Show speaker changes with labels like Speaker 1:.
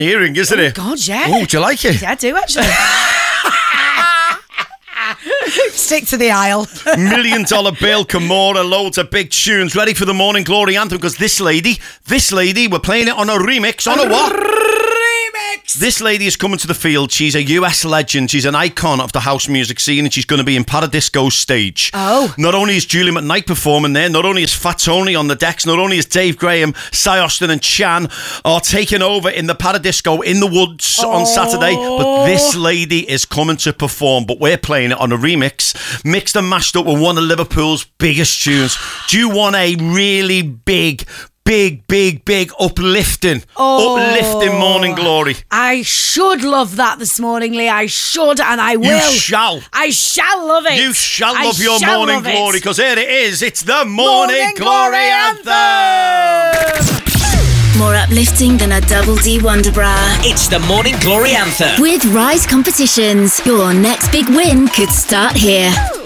Speaker 1: earring, isn't it?
Speaker 2: God, yeah.
Speaker 1: Oh, do you like it?
Speaker 2: Yeah, I do, actually. Stick to the aisle.
Speaker 1: $1 Million Bill, Kimora, loads of big tunes. Ready for the Morning Glory Anthem? Because this lady, we're playing it on a remix. On a what? This lady is coming to the field. She's a US legend. She's an icon of the house music scene, and she's going to be in Paradisco's stage.
Speaker 2: Oh.
Speaker 1: Not only is Julie McKnight performing there, not only is Fat Tony on the decks, not only is Dave Graham, Cy Austin and Chan are taking over in the Paradisco in the woods on Saturday, but this lady is coming to perform, but we're playing it on a remix, mixed and mashed up with one of Liverpool's biggest tunes. Do you want a really big uplifting Morning Glory?
Speaker 2: I should love that this morning, Lee. I should, and I will.
Speaker 1: You shall.
Speaker 2: I shall love it.
Speaker 1: You shall love your Morning Glory, because here it is. It's the Morning
Speaker 2: Glory
Speaker 1: Anthem.
Speaker 3: More uplifting than a Double D Wonder Bra.
Speaker 4: It's the Morning Glory Anthem.
Speaker 3: With Rise Competitions, your next big win could start here.